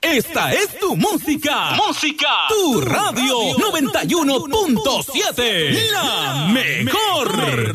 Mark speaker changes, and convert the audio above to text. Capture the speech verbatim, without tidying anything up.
Speaker 1: Esta es tu música. Música. Tu radio noventa y uno punto siete. La mejor.